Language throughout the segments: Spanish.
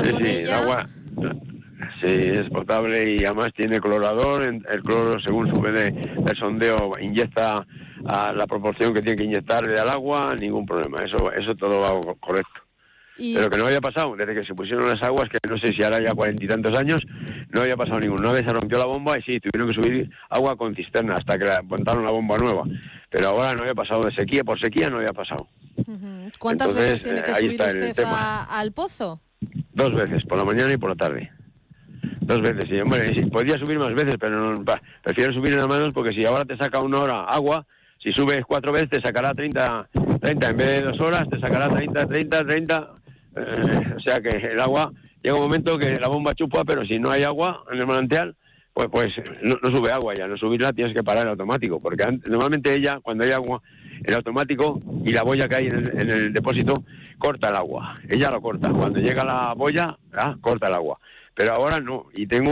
Sí, con sí, ella. el agua sí, es potable y además tiene clorador. El cloro, según sube del sondeo, inyecta a la proporción que tiene que inyectarle al agua, ningún problema. Eso todo va correcto. Y Pero que no había pasado, desde que se pusieron las aguas, que no sé si ahora ya 40 y tantos años, no había pasado ninguno. Una vez se rompió la bomba y sí, tuvieron que subir agua con cisterna hasta que montaron la bomba nueva. Pero ahora no había pasado de sequía, por sequía no había pasado. ¿cuántas Entonces, veces tiene que ahí subir está el usted tema. al pozo? 2 veces, por la mañana y por la tarde. 2 veces, y hombre, sí, podría subir más veces, pero no, prefiero subir nada menos porque si ahora te saca 1 hora agua, si subes 4 veces te sacará 30, en vez de 2 horas te sacará 30. O sea que el agua, llega un momento que la bomba chupa, pero si no hay agua en el manantial, pues no sube agua ya, no subirla tienes que parar el automático, porque normalmente ella, cuando hay agua, el automático y la boya que hay en el depósito, corta el agua, ella lo corta, cuando llega la boya, corta el agua, pero ahora no, y tengo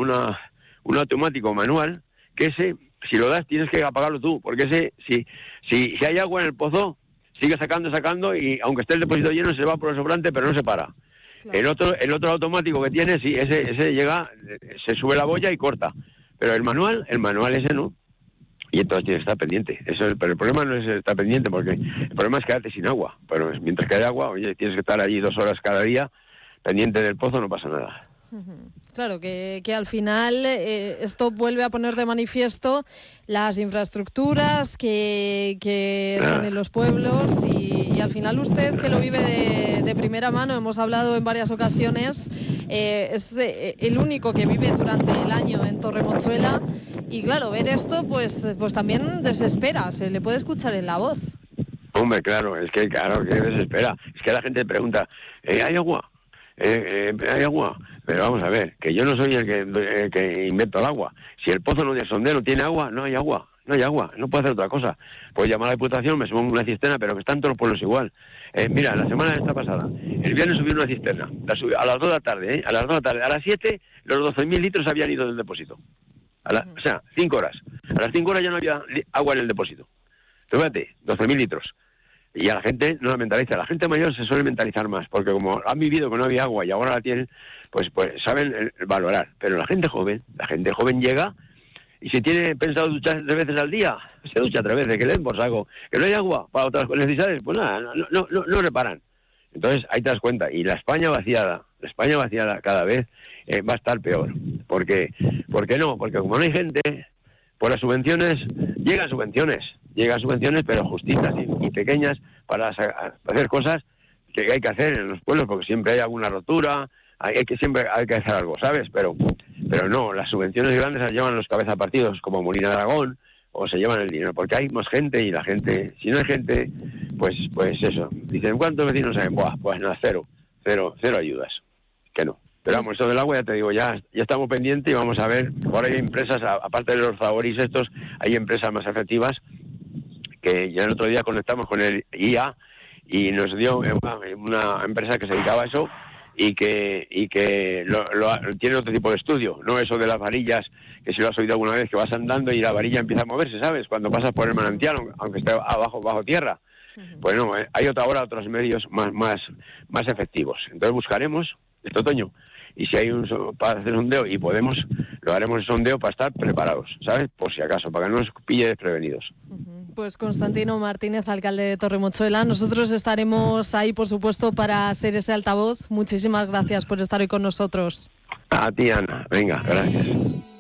un automático manual, que ese, si lo das tienes que apagarlo tú, porque ese, si hay agua en el pozo, sigue sacando y aunque esté el depósito lleno se va por el sobrante, pero no se para. Claro. El otro automático que tiene, sí, ese llega, se sube la boya y corta. Pero el manual ese no. Y entonces tienes que estar pendiente. Pero el problema no es estar pendiente, porque el problema es quedarte sin agua. Pero mientras que hay agua, oye, tienes que estar allí 2 horas cada día, pendiente del pozo, no pasa nada. Claro, que al final esto vuelve a poner de manifiesto las infraestructuras que están en los pueblos y al final usted, que lo vive de primera mano, hemos hablado en varias ocasiones, es el único que vive durante el año en Torremochuela y claro, ver esto pues también desespera, se le puede escuchar en la voz. Hombre, claro, que desespera. Es que la gente pregunta, ¿hay agua? Hay agua, pero vamos a ver, que yo no soy el que invento el agua. Si el pozo no de sondeo no tiene agua, no hay agua, no puedo hacer otra cosa. Puedo llamar a la Diputación, me subo una cisterna, pero que están todos los pueblos igual. Mira, la semana esta pasada, el viernes subí una cisterna, a las 2 de la tarde, a las 7 los 12.000 litros habían ido del depósito. O sea, 5 horas. A las 5 horas ya no había agua en el depósito. Fíjate, 12.000 litros. Y a la gente no la mentaliza. La gente mayor se suele mentalizar más, porque como han vivido que no había agua y ahora la tienen, pues saben valorar. Pero la gente joven llega y si tiene pensado duchar 3 veces al día, se ducha 3 veces, que le den por saco. Que no hay agua para otras necesidades, pues nada, no reparan. Entonces ahí te das cuenta. Y la España vaciada cada vez va a estar peor. ¿Por qué? ¿Por qué no? Porque como no hay gente, pues las subvenciones, llegan subvenciones, pero justitas y pequeñas para hacer cosas que hay que hacer en los pueblos, porque siempre hay alguna rotura, siempre hay que hacer algo, ¿sabes? Pero no, las subvenciones grandes las llevan los cabezas-partidos, como Molina de Aragón, o se llevan el dinero, porque hay más gente y la gente, si no hay gente, pues eso. Dicen, ¿cuántos vecinos hay? Pues nada, cero ayudas, que no. Pero vamos, esto del agua ya te digo, ya estamos pendientes y vamos a ver, ahora hay empresas, aparte de los favoris estos, hay empresas más efectivas, que ya el otro día conectamos con el IA y nos dio una empresa que se dedicaba a eso y que tiene otro tipo de estudio, no eso de las varillas, que si lo has oído alguna vez, que vas andando y la varilla empieza a moverse, ¿sabes? Cuando pasas por el manantial, aunque esté bajo tierra. Pues no, hay otros medios más efectivos. Entonces buscaremos este otoño. Y si hay para hacer sondeo y podemos, lo haremos el sondeo para estar preparados, ¿sabes? Por si acaso, para que no nos pille desprevenidos. Pues Constantino Martínez, alcalde de Torremochuela, nosotros estaremos ahí, por supuesto, para ser ese altavoz. Muchísimas gracias por estar hoy con nosotros. A ti, Ana. Venga, gracias.